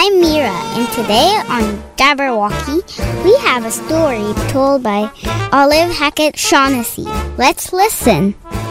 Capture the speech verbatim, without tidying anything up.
I'm Mira, and today on Jabberwocky, we have a story told by Olive Hackett Shaughnessy. Let's listen.